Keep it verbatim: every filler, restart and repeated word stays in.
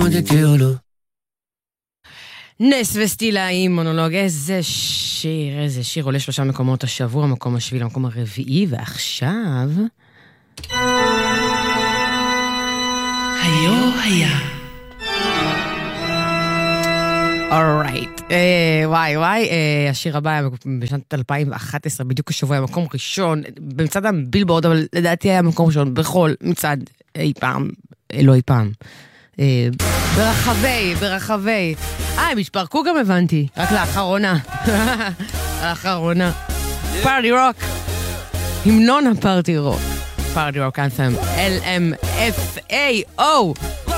Monte Carlo. נס וסטילה עם מונולוג, איזה שיר, איזה שיר, עולה שלושה מקומות השבוע, מקום השביעי למקום הרביעי, ועכשיו... היו היה. אורייט, וואי וואי, השיר הבא היה בשנת אלפיים ואחת עשרה, בדיוק השבוע היה מקום ראשון, במצד הבילבורד, אבל לדעתי היה מקום ראשון, בכל מצד אי פעם, לא אי פעם. ברחבי, ברחבי. אה, הם השפרקו גם הבנתי, רק לאחרונה. לאחרונה. פארטי רוק. המנון הפארטי רוק. פארטי רוק אנת'ם. אל אם אף איי או.